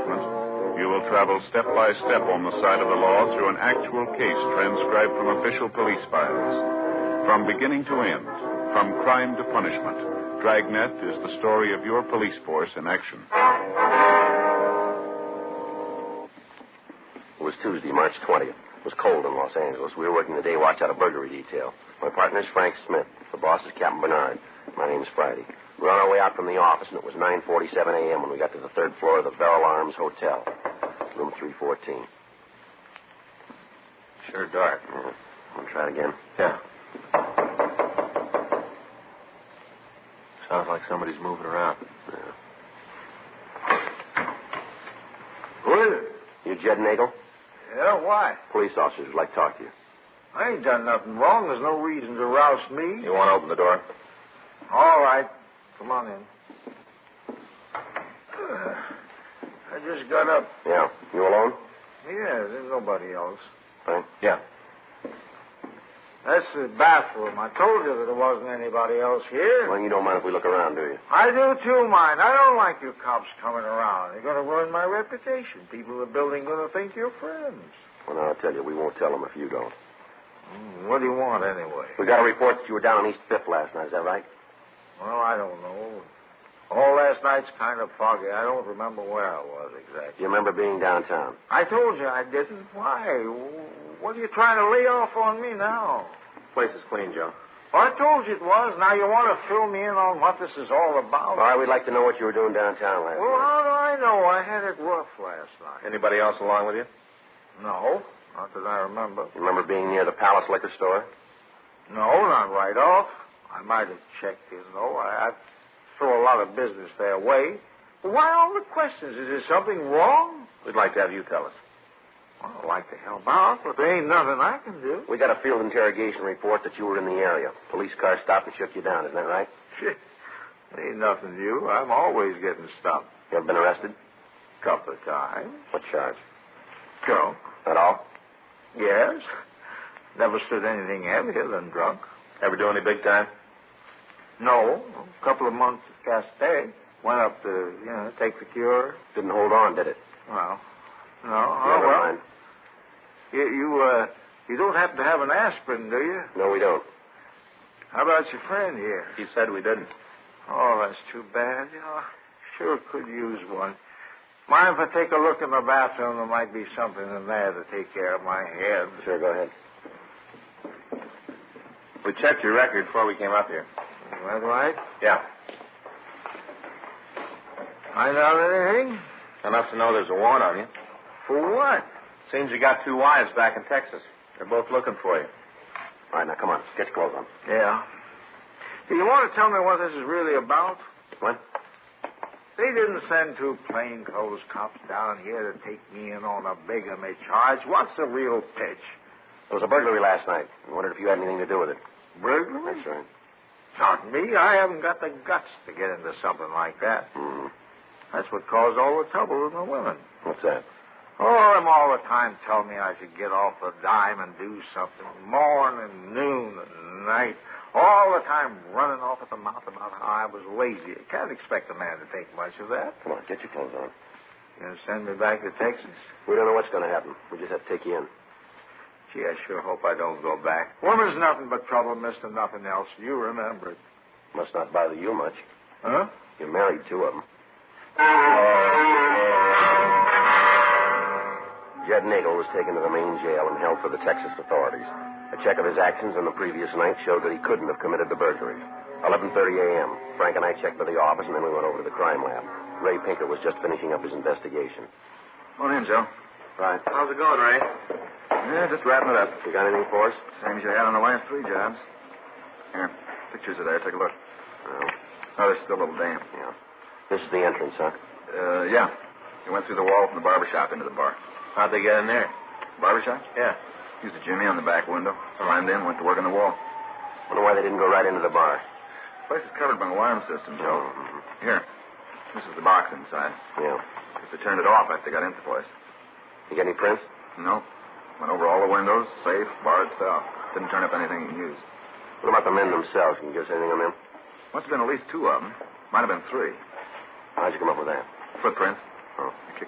enforcement. You will travel step by step on the side of the law through an actual case transcribed from official police files. From beginning to end, from crime to punishment, Dragnet is the story of your police force in action. It was Tuesday, March 20th. It was cold in Los Angeles. We were working the day watch out of burglary detail. My partner's Frank Smith. The boss is Captain Bernard. My name's Friday. We were on our way out from the office, and it was 9:47 a.m. when we got to the third floor of the Beryl Arms Hotel, room 314. Sure dark. Yeah. Want to try it again? Yeah. Sounds like somebody's moving around. Yeah. Who is it? You Jed Nagel? Yeah, why? Police officers would like to talk to you. I ain't done nothing wrong. There's no reason to roust me. You want to open the door? All right. Come on in. I just got up. Yeah. You alone? Yeah, there's nobody else. Frank? Yeah. That's the bathroom. I told you that there wasn't anybody else here. Well, you don't mind if we look around, do you? I do too, mind. I don't like you cops coming around. You're going to ruin my reputation. People in the building going to think you're friends. Well, now, I'll tell you, we won't tell them if you don't. What do you want, anyway? We got a report that you were down on East 5th last night. Is that right? Well, I don't know. All last night's kind of foggy. I don't remember where I was exactly. Do you remember being downtown? I told you I didn't. Why? What are you trying to lay off on me now? Place is clean, Joe. Well, I told you it was. Now you want to fill me in on what this is all about? All right, we'd like to know what you were doing downtown last Well, night. how do I know? I had it rough last night. Anybody else along with you? No, not that I remember. You remember being near the Palace liquor store? No, not right off. I might have checked, I throw a lot of business their way. But why all the questions? Is there something wrong? We'd like to have you tell us. Well, I'd like to help out, but there ain't nothing I can do. We got a field interrogation report that you were in the area. Police car stopped and shook you down. Isn't that right? Shit. Ain't nothing new. I'm always getting stopped. You ever been arrested? Couple of times. What charge? Drunk. At all? Yes. Never stood anything heavier than drunk. Ever do any big time? No. A couple of months at Castell. Went up to, take the cure. Didn't hold on, did it? Well, no. Never mind. You don't happen to have an aspirin, do you? No, we don't. How about your friend here? He said we didn't. Oh, that's too bad. Sure could use one. Mind if I take a look in the bathroom? There might be something in there to take care of my head. Sure, go ahead. We checked your record before we came up here. Is that right? Yeah. Find out anything? Enough to know there's a warrant on you. For what? Seems you got two wives back in Texas. They're both looking for you. All right, now, come on. Get your clothes on. Yeah. Do you want to tell me what this is really about? What? They didn't send two plainclothes cops down here to take me in on a bigamy charge. What's the real pitch? There was a burglary last night. I wondered if you had anything to do with it. Burglary? That's right. Not me. I haven't got the guts to get into something like that. Mm-hmm. That's what caused all the trouble with the women. What's that? Oh, them all the time telling me I should get off the dime and do something. Morning, noon, and night. All the time running off at the mouth about how I was lazy. You can't expect a man to take much of that. Come on, get your clothes on. You gonna send me back to Texas? We don't know what's going to happen. We just have to take you in. Gee, I sure hope I don't go back. Woman's nothing but trouble, mister, nothing else. You remember it. Must not bother you much. Huh? You married two of them. Jed Nagel was taken to the main jail and held for the Texas authorities. A check of his actions on the previous night showed that he couldn't have committed the burglaries. 11:30 a.m. Frank and I checked with the office, and then we went over to the crime lab. Ray Pinker was just finishing up his investigation. Come on in, Joe. Right. How's it going, Ray? Yeah, just wrapping it up. You got anything for us? Same as you had on the last three jobs. Here, pictures are there. Take a look. Oh, they're still a little damp. Yeah. This is the entrance, huh? Yeah. You went through the wall from the barber shop into the bar. How'd they get in there? Barber shop? Yeah. Used a jimmy on the back window. Climbed in, went to work on the wall. Wonder why they didn't go right into the bar. The place is covered by an alarm system, Joe. Mm-hmm. Here. This is the box inside. Yeah. If they turned it off after they got into the place. You got any prints? No. Went over all the windows, safe, bar itself. Didn't turn up anything you can use. What about the men themselves? Can you give us anything on them? Must have been at least two of them. Might have been three. How'd you come up with that? Footprints. Oh. I kicked